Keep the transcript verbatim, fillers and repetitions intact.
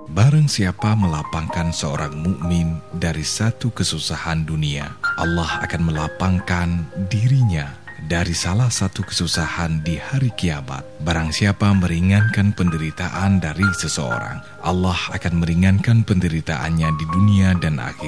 Barang siapa melapangkan seorang mukmin dari satu kesusahan dunia, Allah akan melapangkan dirinya dari salah satu kesusahan di hari kiamat. Barang siapa meringankan penderitaan dari seseorang, Allah akan meringankan penderitaannya di dunia dan akhirat.